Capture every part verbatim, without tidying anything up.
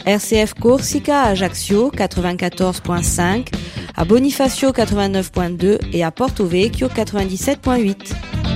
R C F Corsica à Ajaccio quatre-vingt-quatorze virgule cinq, à Bonifacio quatre-vingt-neuf virgule deux et à Porto Vecchio quatre-vingt-dix-sept virgule huit.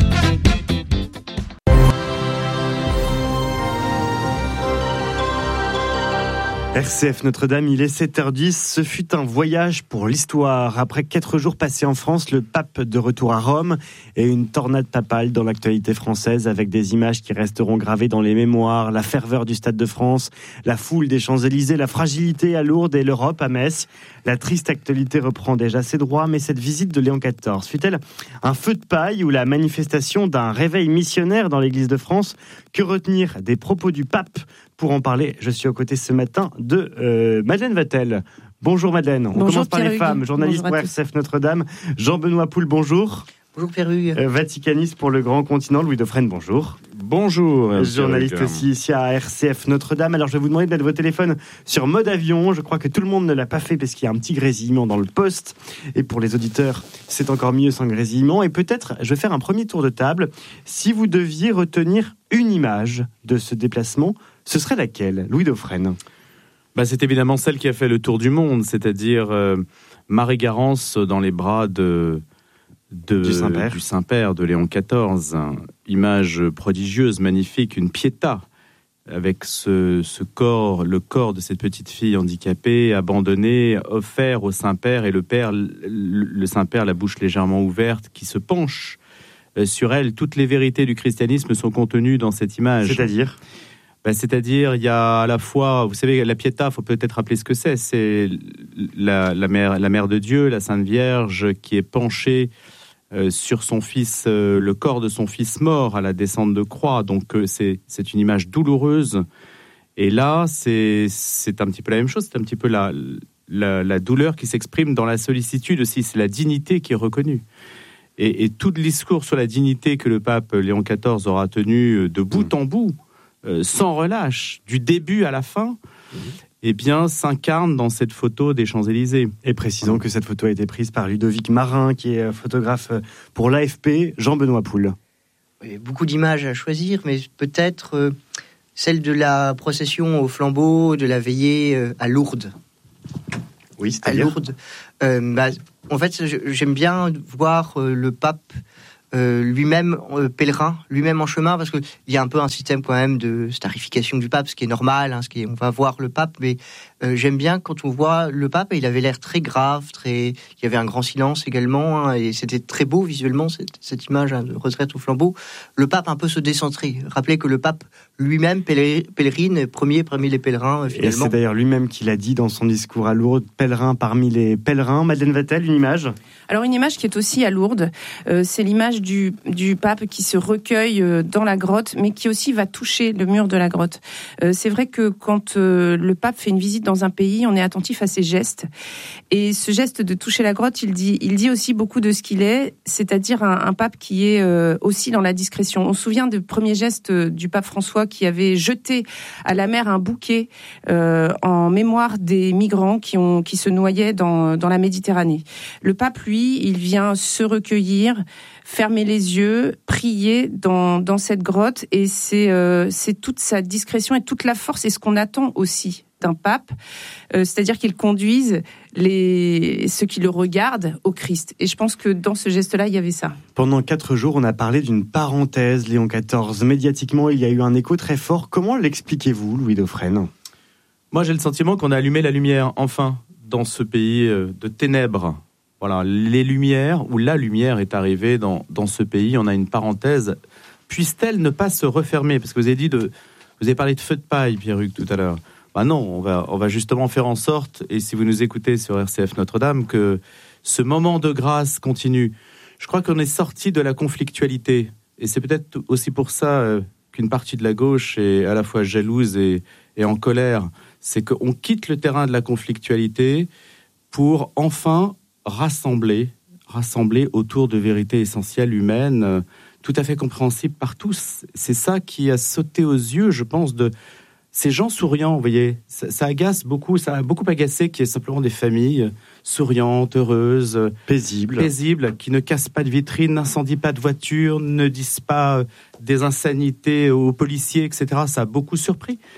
R C F Notre-Dame, il est sept heures dix. Ce fut un voyage pour l'histoire. Après quatre jours passés en France, le pape de retour à Rome et une tornade papale dans l'actualité française avec des images qui resteront gravées dans les mémoires, la ferveur du Stade de France, la foule des Champs-Élysées, la fragilité à Lourdes et l'Europe à Metz. La triste actualité reprend déjà ses droits, mais cette visite de Léon quatorze fut-elle un feu de paille ou la manifestation d'un réveil missionnaire dans l'Église de France? Que retenir des propos du pape? Pour en parler, je suis aux côtés ce matin de euh, Madeleine Vatel. Bonjour Madeleine. On bonjour, commence par Pierre les femmes. Journaliste pour R C F Notre-Dame. Jean-Benoît Poul, bonjour. Bonjour Pierre Hugues. Euh, Vaticaniste pour le Grand Continent, Louis Dauphren, bonjour. Bonjour. Journaliste aussi ici à R C F Notre-Dame. Alors je vais vous demander de mettre vos téléphones sur mode avion. Je crois que tout le monde ne l'a pas fait parce qu'il y a un petit grésillement dans le poste. Et pour les auditeurs, c'est encore mieux sans grésillement. Et peut-être, je vais faire un premier tour de table. Si vous deviez retenir une image de ce déplacement, ce serait laquelle, Louis Dauphren? Bah, c'est évidemment celle qui a fait le tour du monde, c'est-à-dire euh, Marie Garance dans les bras de, de, du, Saint-Père. du Saint-Père, de Léon quatorze. Image prodigieuse, magnifique, une piéta, avec ce, ce corps, le corps de cette petite fille handicapée, abandonnée, offert au Saint-Père, et le Père, le, le Saint-Père, la bouche légèrement ouverte, qui se penche euh, sur elle. Toutes les vérités du christianisme sont contenues dans cette image. C'est-à-dire Ben, c'est-à-dire, il y a à la fois, vous savez, la Pietà, il faut peut-être rappeler ce que c'est. C'est la, la, mère, la mère de Dieu, la Sainte Vierge, qui est penchée euh, sur son fils, euh, le corps de son fils mort à la descente de croix. Donc, euh, c'est, c'est une image douloureuse. Et là, c'est, c'est un petit peu la même chose. C'est un petit peu la, la, la douleur qui s'exprime dans la sollicitude aussi. C'est la dignité qui est reconnue. Et, et tout le discours sur la dignité que le pape Léon quatorze aura tenu de bout en bout, Euh, sans relâche, du début à la fin, mmh. eh bien, s'incarne dans cette photo des Champs-Élysées. Et précisons que cette photo a été prise par Ludovic Marin, qui est photographe pour l'A F P. Jean-Benoît Poul. Il y a beaucoup d'images à choisir, mais peut-être euh, celle de la procession au flambeau, de la veillée euh, à Lourdes. Oui, c'est-à-dire à Lourdes. Euh, bah, en fait, j'aime bien voir euh, le pape Euh, lui-même euh, pèlerin, lui-même en chemin, parce qu'il y a un peu un système quand même de starification du pape, ce qui est normal, hein, ce qui est, on va voir le pape, mais euh, j'aime bien quand on voit le pape, et il avait l'air très grave, très, il y avait un grand silence également, hein, et c'était très beau visuellement, cette, cette image hein, de retraite au flambeau. Le pape un peu se décentrer. Rappelez que le pape lui-même pèlerine, premier parmi les pèlerins, finalement. Et c'est d'ailleurs lui-même qui l'a dit dans son discours à Lourdes, pèlerin parmi les pèlerins. Madeleine Vatel, une image? Alors une image qui est aussi à Lourdes, euh, c'est l'image du, du pape qui se recueille euh, dans la grotte, mais qui aussi va toucher le mur de la grotte. Euh, c'est vrai que quand euh, le pape fait une visite dans un pays, on est attentif à ses gestes. Et ce geste de toucher la grotte, il dit, il dit aussi beaucoup de ce qu'il est, c'est-à-dire un, un pape qui est euh, aussi dans la discrétion. On se souvient du premier geste du pape François qui avait jeté à la mer un bouquet euh, en mémoire des migrants qui, ont, qui se noyaient dans, dans la Méditerranée. Le pape, lui, il vient se recueillir, fermer les yeux, prier dans, dans cette grotte, et c'est, euh, c'est toute sa discrétion et toute la force, et ce qu'on attend aussi d'un pape, euh, c'est-à-dire qu'il conduise les, ceux qui le regardent au Christ. Et je pense que dans ce geste-là, il y avait ça. Pendant quatre jours, on a parlé d'une parenthèse, Léon quatorze. Médiatiquement, il y a eu un écho très fort. Comment l'expliquez-vous, Louis Dauphren? Moi, j'ai le sentiment qu'on a allumé la lumière, enfin, dans ce pays de ténèbres. Voilà, les lumières, ou la lumière est arrivée dans, dans ce pays. On a une parenthèse. Puisse-t-elle ne pas se refermer? Parce que vous avez dit de, vous avez parlé de feu de paille, Pierre-Hugues, tout à l'heure. Bah non, on va, on va justement faire en sorte, et si vous nous écoutez sur R C F Notre-Dame, que ce moment de grâce continue. Je crois qu'on est sorti de la conflictualité. Et c'est peut-être aussi pour ça euh, qu'une partie de la gauche est à la fois jalouse et, et en colère. C'est qu'on quitte le terrain de la conflictualité pour enfin rassembler, rassembler autour de vérités essentielles humaines, euh, tout à fait compréhensibles par tous. C'est ça qui a sauté aux yeux, je pense, de ces gens souriants, vous voyez. Ça, ça agace beaucoup, ça a beaucoup agacé qu'il y ait simplement des familles souriantes, heureuses, paisibles, paisibles, qui ne cassent pas de vitrines, n'incendient pas de voitures, ne disent pas des insanités aux policiers, et cetera. Ça a beaucoup surpris.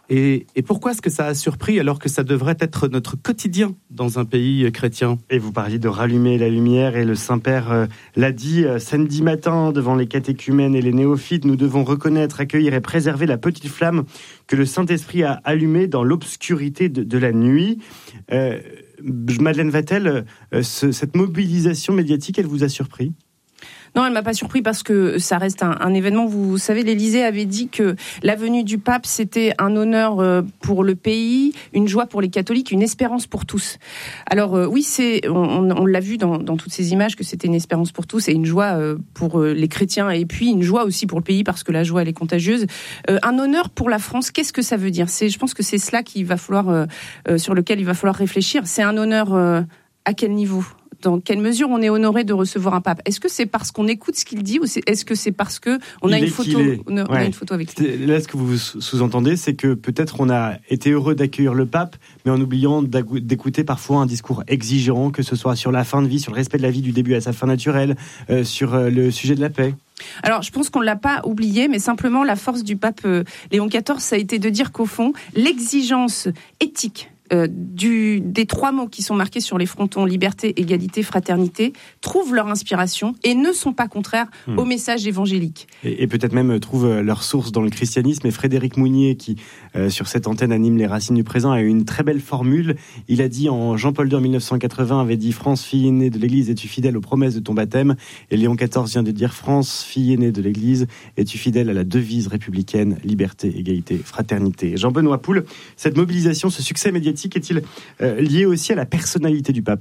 Et, et pourquoi est-ce que ça a surpris alors que ça devrait être notre quotidien dans un pays chrétien ? Et vous parliez de rallumer la lumière, et le Saint-Père euh, l'a dit euh, samedi matin devant les catéchumènes et les néophytes. Nous devons reconnaître, accueillir et préserver la petite flamme que le Saint-Esprit a allumée dans l'obscurité de, de la nuit. Euh, Madeleine Vatel, euh, ce, cette mobilisation médiatique, elle vous a surpris ? Non, elle m'a pas surpris parce que ça reste un, un événement. Vous savez, l'Élysée avait dit que la venue du pape, c'était un honneur pour le pays, une joie pour les catholiques, une espérance pour tous. Alors euh, oui, c'est, on, on l'a vu dans, dans toutes ces images que c'était une espérance pour tous et une joie euh, pour euh, les chrétiens, et puis une joie aussi pour le pays parce que la joie, elle est contagieuse. Euh, un honneur pour la France, qu'est-ce que ça veut dire ? C'est, je pense que c'est cela qu'il va falloir, euh, euh, sur lequel il va falloir réfléchir. C'est un honneur euh, à quel niveau ? Dans quelle mesure on est honoré de recevoir un pape ? Est-ce que c'est parce qu'on écoute ce qu'il dit, ou c'est, est-ce que c'est parce que on a une photo, on a, on a une photo avec lui ? Là, ce que vous sous-entendez, c'est que peut-être on a été heureux d'accueillir le pape, mais en oubliant d'écouter parfois un discours exigeant, que ce soit sur la fin de vie, sur le respect de la vie du début à sa fin naturelle, euh, sur le sujet de la paix. Alors, je pense qu'on ne l'a pas oublié, mais simplement la force du pape euh, Léon quatorze, ça a été de dire qu'au fond, l'exigence éthique Euh, du, des trois mots qui sont marqués sur les frontons, liberté, égalité, fraternité, trouvent leur inspiration et ne sont pas contraires mmh. au message évangélique. Et, et peut-être même trouvent leur source dans le christianisme. Et Frédéric Mounier, qui euh, sur cette antenne anime les racines du présent, a eu une très belle formule. Il a dit, en Jean-Paul deux en dix-neuf cent quatre-vingts, avait dit « France, fille aînée de l'Église, es-tu fidèle aux promesses de ton baptême ?» Et Léon quatorze vient de dire « France, fille aînée de l'Église, es-tu fidèle à la devise républicaine, liberté, égalité, fraternité ?» Jean-Benoît Poul, cette mobilisation, ce succès médiatique, est-il euh, lié aussi à la personnalité du pape ?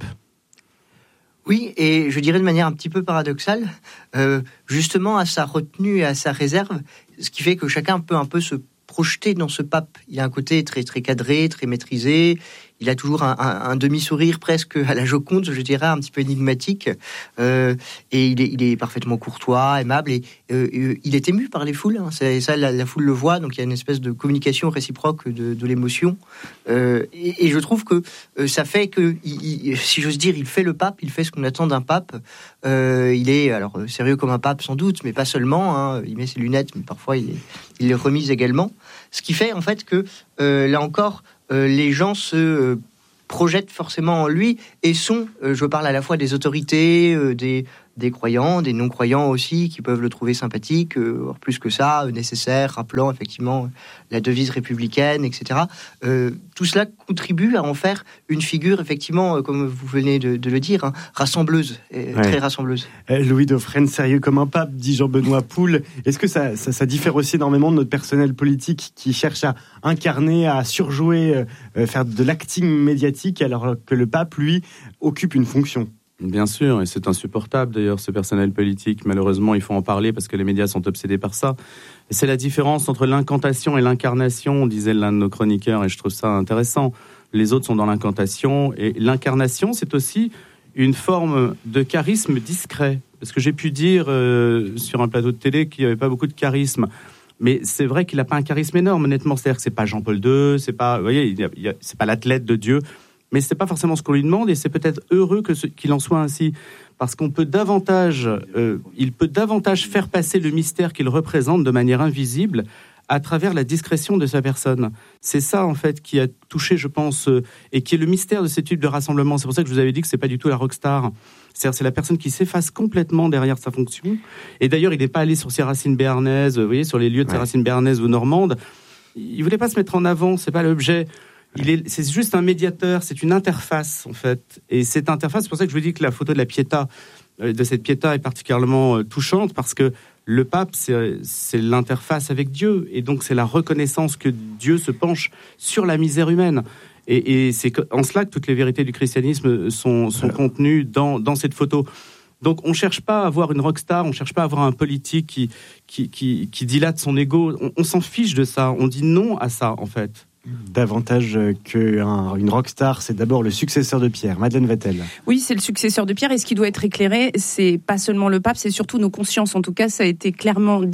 Oui, et je dirais de manière un petit peu paradoxale, euh, justement à sa retenue et à sa réserve, ce qui fait que chacun peut un peu se projeter dans ce pape. Il a un côté très, très cadré, très maîtrisé. Il a toujours un, un, un demi-sourire presque à la Joconde, je dirais, un petit peu énigmatique. Euh, et il est, il est parfaitement courtois, aimable. Et euh, il est ému par les foules. Hein. C'est, ça, la, la foule le voit. Donc il y a une espèce de communication réciproque de, de l'émotion. Euh, et, et je trouve que euh, ça fait que, il, il, si j'ose dire, il fait le pape. Il fait ce qu'on attend d'un pape. Euh, il est alors sérieux comme un pape sans doute, mais pas seulement. Hein. Il met ses lunettes, mais parfois il, est, il les remise également. Ce qui fait en fait que euh, là encore. Euh, les gens se euh, projettent forcément en lui et sont, euh, je parle à la fois des autorités, euh, des, des croyants, des non-croyants aussi, qui peuvent le trouver sympathique, euh, plus que ça, euh, nécessaire, rappelant effectivement la devise républicaine, et cetera. Euh, tout cela contribue à en faire une figure, effectivement, euh, comme vous venez de, de le dire, hein, rassembleuse, et ouais. très rassembleuse. Louis Dauphren, sérieux comme un pape, dit Jean-Benoît Poul. Est-ce que ça, ça, ça diffère aussi énormément de notre personnel politique qui cherche à incarner, à surjouer, euh, faire de l'acting médiatique, alors que le pape, lui, occupe une fonction ? Bien sûr, et c'est insupportable d'ailleurs, ce personnel politique. Malheureusement, il faut en parler parce que les médias sont obsédés par ça. Et c'est la différence entre l'incantation et l'incarnation, disait l'un de nos chroniqueurs, et je trouve ça intéressant. Les autres sont dans l'incantation, et l'incarnation, c'est aussi une forme de charisme discret. Parce que j'ai pu dire euh, sur un plateau de télé qu'il n'y avait pas beaucoup de charisme. Mais c'est vrai qu'il n'a pas un charisme énorme, honnêtement. C'est-à-dire que c'est pas Jean-Paul deux, c'est pas, vous voyez, il y a, il y a, c'est pas l'athlète de Dieu. Mais c'est pas forcément ce qu'on lui demande, et c'est peut-être heureux que ce, qu'il en soit ainsi, parce qu'on peut davantage, euh, il peut davantage faire passer le mystère qu'il représente de manière invisible à travers la discrétion de sa personne. C'est ça en fait qui a touché, je pense, euh, et qui est le mystère de ce type de rassemblement. C'est pour ça que je vous avais dit que c'est pas du tout la rockstar. C'est-à-dire c'est la personne qui s'efface complètement derrière sa fonction. Et d'ailleurs, il n'est pas allé sur ses racines béarnaises, vous voyez, sur les lieux de ses ouais. racines béarnaises ou normandes. Il voulait pas se mettre en avant, c'est pas l'objet. Il est, c'est juste un médiateur, c'est une interface en fait. Et cette interface, c'est pour ça que je vous dis que la photo de la Pietà, de cette Pietà est particulièrement touchante, parce que le pape, c'est, c'est l'interface avec Dieu. Et donc c'est la reconnaissance que Dieu se penche sur la misère humaine. Et, et c'est en cela que toutes les vérités du christianisme sont, sont contenues dans, dans cette photo. Donc on ne cherche pas à avoir une rockstar, on ne cherche pas à avoir un politique qui, qui, qui, qui dilate son ego. On, on s'en fiche de ça, on dit non à ça en fait. Davantage qu'une rockstar, c'est d'abord le successeur de Pierre. Madeleine Vatel. Oui, c'est le successeur de Pierre, et ce qui doit être éclairé, c'est pas seulement le pape, c'est surtout nos consciences. En tout cas, ça a été clairement dit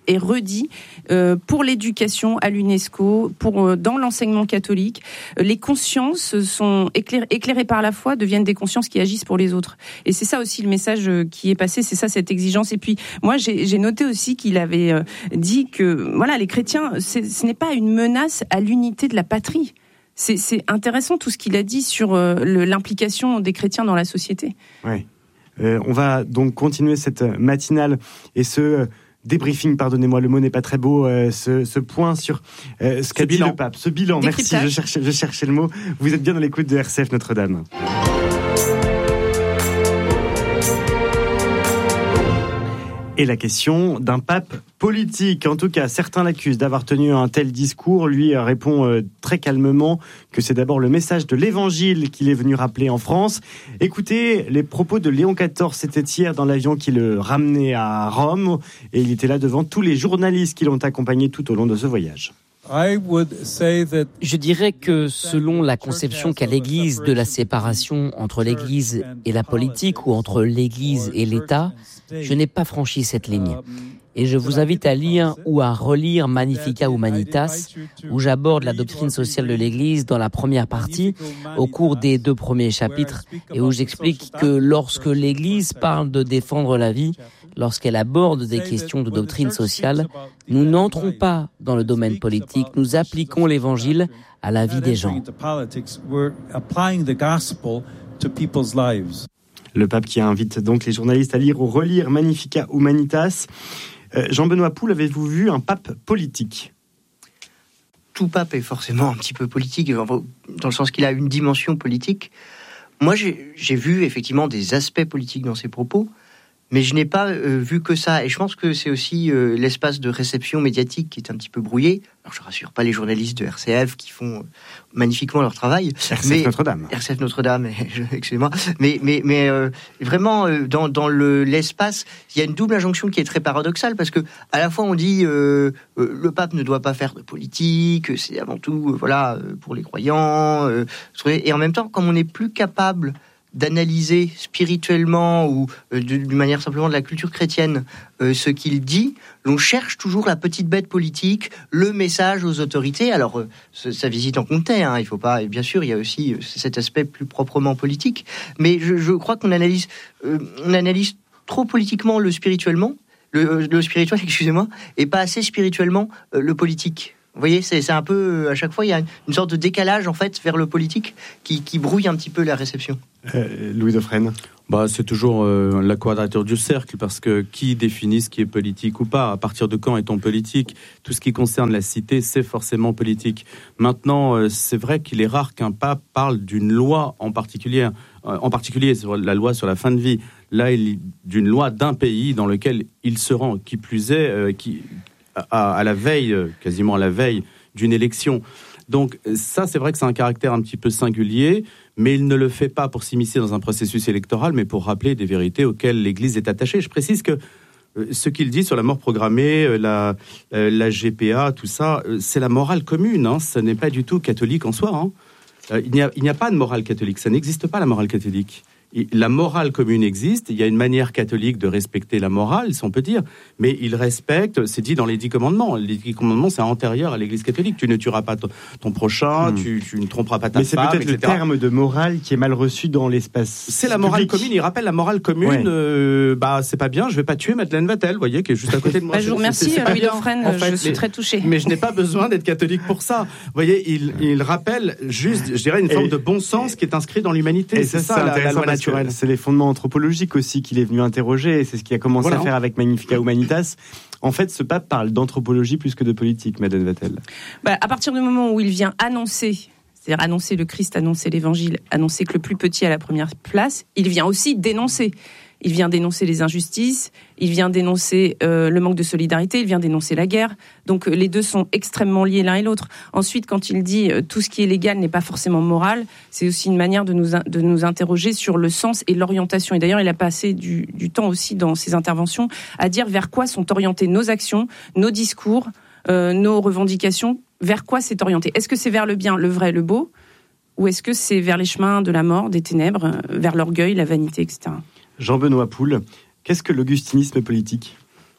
et redit euh, pour l'éducation à l'UNESCO, pour euh, dans l'enseignement catholique. Euh, les consciences sont éclairées, éclairées par la foi, deviennent des consciences qui agissent pour les autres. Et c'est ça aussi le message qui est passé, c'est ça cette exigence. Et puis moi j'ai, j'ai noté aussi qu'il avait euh, dit que voilà, les chrétiens, c'est, ce n'est pas une menace à l'unité de la patrie. C'est, c'est intéressant tout ce qu'il a dit sur euh, le, l'implication des chrétiens dans la société. Oui. Euh, on va donc continuer cette matinale et ce euh, débriefing, pardonnez-moi, le mot n'est pas très beau, euh, ce, ce point sur euh, ce qu'a dit le pape, ce bilan. Merci, je cherchais, je cherchais le mot. Vous êtes bien dans l'écoute de R C F Notre-Dame. Et la question d'un pape politique. En tout cas, certains l'accusent d'avoir tenu un tel discours. Lui répond euh, très calmement que c'est d'abord le message de l'Évangile qu'il est venu rappeler en France. Écoutez les propos de Léon quatorze, c'était hier dans l'avion qui le ramenait à Rome. Et il était là devant tous les journalistes qui l'ont accompagné tout au long de ce voyage. Je dirais que selon la conception qu'a l'Église de la séparation entre l'Église et la politique ou entre l'Église et l'État, je n'ai pas franchi cette ligne. Et je vous invite à lire ou à relire Magnificat Humanitas, où j'aborde la doctrine sociale de l'Église dans la première partie, au cours des deux premiers chapitres, et où j'explique que lorsque l'Église parle de défendre la vie, lorsqu'elle aborde des questions de doctrine sociale, nous n'entrons pas dans le domaine politique, nous appliquons l'Évangile à la vie des gens. Le pape qui invite donc les journalistes à lire ou relire Magnificat Humanitas. Euh, Jean-Benoît Poul, avez-vous vu un pape politique ? Tout pape est forcément un petit peu politique, dans le sens qu'il a une dimension politique. Moi, j'ai, j'ai vu effectivement des aspects politiques dans ses propos, mais je n'ai pas euh, vu que ça. Et je pense que c'est aussi euh, l'espace de réception médiatique qui est un petit peu brouillé. Alors, je rassure pas les journalistes de R C F qui font magnifiquement leur travail. R C F mais, Notre-Dame. R C F Notre-Dame, excusez-moi. Mais, mais, mais euh, vraiment, euh, dans, dans le, l'espace, il y a une double injonction qui est très paradoxale, parce que à la fois on dit euh, euh, le pape ne doit pas faire de politique, c'est avant tout euh, voilà pour les croyants. Euh, et en même temps, comme on n'est plus capable d'analyser spirituellement ou euh, d'une manière simplement de la culture chrétienne euh, ce qu'il dit, l'on cherche toujours la petite bête politique, le message aux autorités. Alors, euh, sa visite en comptait, hein, il faut pas, et bien sûr, il y a aussi euh, cet aspect plus proprement politique, mais je, je crois qu'on analyse, euh, on analyse trop politiquement le spirituellement, le, le spirituel, excusez-moi, et pas assez spirituellement euh, le politique. Vous voyez, c'est, c'est un peu, à chaque fois, il y a une sorte de décalage, en fait, vers le politique qui, qui brouille un petit peu la réception. Euh, Louis Dauphren. Bah, c'est toujours euh, la quadrature du cercle, parce que qui définit ce qui est politique ou pas ? À partir de quand est-on politique ? Tout ce qui concerne la cité, c'est forcément politique. Maintenant, euh, c'est vrai qu'il est rare qu'un pape parle d'une loi en particulier, euh, en particulier sur la loi sur la fin de vie. Là, il, d'une loi d'un pays dans lequel il se rend, qui plus est, euh, qui... À, à la veille, quasiment à la veille d'une élection. Donc ça, c'est vrai que c'est un caractère un petit peu singulier, mais il ne le fait pas pour s'immiscer dans un processus électoral, mais pour rappeler des vérités auxquelles l'Église est attachée. Je précise que euh, ce qu'il dit sur la mort programmée, euh, la, euh, la G P A, tout ça, euh, c'est la morale commune, hein, ce n'est pas du tout catholique en soi. Hein. Euh, il n'y a, il n'y a pas de morale catholique, ça n'existe pas la morale catholique. La morale commune existe, il y a une manière catholique de respecter la morale, si on peut dire, mais il respecte, c'est dit dans les dix commandements. Les dix commandements, c'est antérieur à l'Église catholique. Tu ne tueras pas ton, ton prochain, mmh. tu, tu ne tromperas pas ta mais femme, mais c'est peut-être et cetera. Le terme de morale qui est mal reçu dans l'espace C'est la morale public. commune, il rappelle la morale commune, ouais. euh, bah c'est pas bien, je vais pas tuer Madeleine Vatel, vous voyez, qui est juste à côté de moi. Bah, je vous remercie, Louis Dauphren, en fait, je suis mais, très touchée. Mais je n'ai pas besoin d'être catholique pour ça. Vous voyez, il, il rappelle juste, je dirais, une forme et, de bon sens qui est inscrit dans l'humanité. Et c'est ça, ça, la, la loi naturelle. C'est les fondements anthropologique aussi qu'il est venu interroger, et c'est ce qu'il a commencé voilà. à faire avec Magnificat Humanitas. En fait, ce pape parle d'anthropologie plus que de politique, Madeleine Vatel. Bah, à partir du moment où il vient annoncer, c'est-à-dire annoncer le Christ, annoncer l'Évangile, annoncer que le plus petit a la première place, il vient aussi dénoncer. Il vient dénoncer les injustices, il vient dénoncer euh, le manque de solidarité, il vient dénoncer la guerre. Donc euh, les deux sont extrêmement liés l'un et l'autre. Ensuite, quand il dit euh, tout ce qui est légal n'est pas forcément moral, c'est aussi une manière de nous, de nous interroger sur le sens et l'orientation. Et d'ailleurs, il a passé du, du temps aussi dans ses interventions à dire vers quoi sont orientées nos actions, nos discours, euh, nos revendications, vers quoi c'est orienté. Est-ce que c'est vers le bien, le vrai, le beau, ou est-ce que c'est vers les chemins de la mort, des ténèbres, euh, vers l'orgueil, la vanité, et cetera. Jean-Benoît Poul, qu'est-ce que l'augustinisme politique ?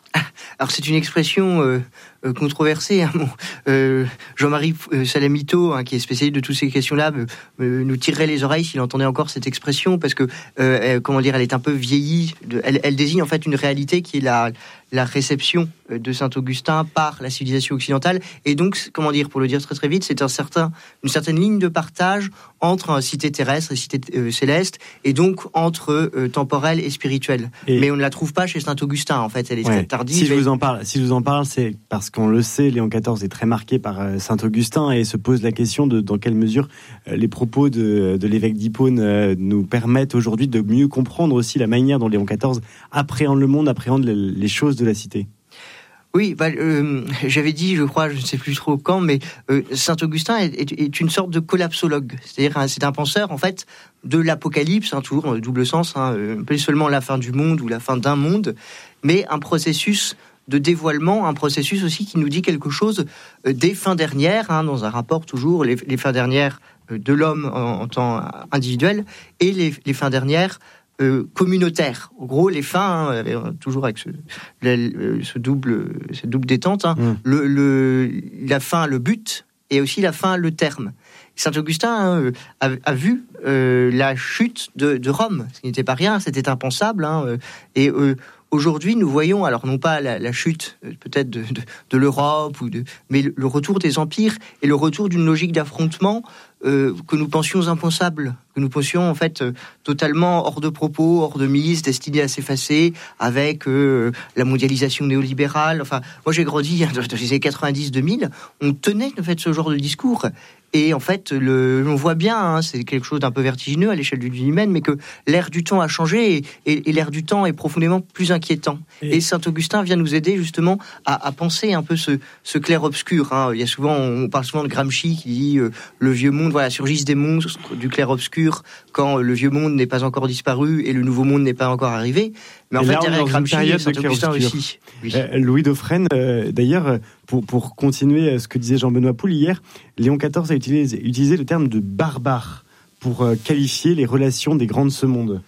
Alors c'est une expression euh, euh, controversée. Hein, bon, euh, Jean-Marie euh, Salamito, hein, qui est spécialiste de toutes ces questions-là, euh, euh, nous tirerait les oreilles s'il entendait encore cette expression, parce que, euh, elle, comment dire, elle est un peu vieillie. De, elle, elle désigne en fait une réalité qui est la, la réception de Saint-Augustin par la civilisation occidentale. Et donc, comment dire, pour le dire très très vite, c'est un certain, une certaine ligne de partage entre une cité terrestre et cité euh, céleste, et donc entre euh, temporel et spirituel. Et mais on ne la trouve pas chez Saint-Augustin, en fait. Elle est ouais. très tardive. Si je vous en parle, si je vous en parle, c'est parce qu'on le sait, Léon quatorze est très marqué par euh, Saint-Augustin, et se pose la question de dans quelle mesure euh, les propos de, de l'évêque d'Hippone euh, nous permettent aujourd'hui de mieux comprendre aussi la manière dont Léon quatorze appréhende le monde, appréhende les, les choses de la cité. Oui, bah, euh, j'avais dit, je crois, je ne sais plus trop quand, mais euh, Saint-Augustin est, est, est une sorte de collapsologue. C'est-à-dire, hein, c'est un penseur, en fait, de l'Apocalypse, hein, toujours euh, double sens, hein, euh, pas seulement la fin du monde ou la fin d'un monde, mais un processus de dévoilement, un processus aussi qui nous dit quelque chose euh, des fins dernières, hein, dans un rapport toujours, les, les fins dernières euh, de l'homme en, en temps individuel, et les, les fins dernières Euh, communautaire. En gros, les fins, hein, toujours avec ce, le, ce double, cette double détente, hein, mmh. le, le, la fin, le but, et aussi la fin, le terme. Saint-Augustin hein, a, a vu euh, la chute de, de Rome, ce qui n'était pas rien, c'était impensable. Hein, et euh, aujourd'hui, nous voyons, alors non pas la, la chute peut-être de, de, de l'Europe, ou de, mais le, le retour des empires et le retour d'une logique d'affrontement euh, que nous pensions impensable, que nous pensions en fait euh, totalement hors de propos, hors de mise, destinée à s'effacer, avec euh, la mondialisation néolibérale. Enfin, moi j'ai grandi hein, dans les années quatre-vingt-dix deux mille, on tenait en fait ce genre de discours. Et en fait, le, on voit bien, hein, c'est quelque chose d'un peu vertigineux à l'échelle d'une vie humaine, mais que l'ère du temps a changé et, et, et l'ère du temps est profondément plus inquiétant. Et, et Saint-Augustin vient nous aider justement à, à penser un peu ce, ce clair-obscur. Hein. Il y a souvent, on parle souvent de Gramsci qui dit euh, le vieux monde, voilà, surgissent des monstres du clair-obscur quand le vieux monde n'est pas encore disparu et le nouveau monde n'est pas encore arrivé. Mais en et fait, là, derrière Gramsci et Saint-Augustin aussi. Oui. Euh, Louis Dauphren, euh, d'ailleurs, pour, pour continuer ce que disait Jean-Benoît Poul hier, Léon quatorze a utilisé, utilisé le terme de barbare pour euh, qualifier les relations des grands de ce monde.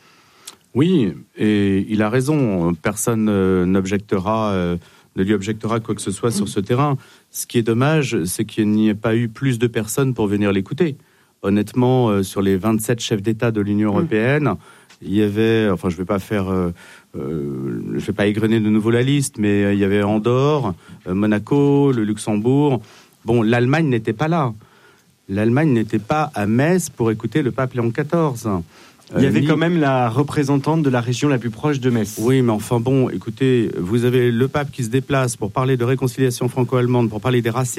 Oui, et il a raison. Personne euh, n'objectera, euh, ne lui objectera quoi que ce soit mmh. sur ce terrain. Ce qui est dommage, c'est qu'il n'y ait pas eu plus de personnes pour venir l'écouter. Honnêtement, euh, sur les vingt-sept chefs d'État de l'Union européenne, mmh. il y avait, enfin, je ne vais pas faire, euh, euh, je vais pas égrener de nouveau la liste, mais euh, il y avait Andorre, euh, Monaco, le Luxembourg. Bon, l'Allemagne n'était pas là. L'Allemagne n'était pas à Metz pour écouter le pape Léon quatorze. Euh, il y avait ni... quand même la représentante de la région la plus proche de Metz. Oui, mais enfin bon, écoutez, vous avez le pape qui se déplace pour parler de réconciliation franco-allemande, pour parler des racistes.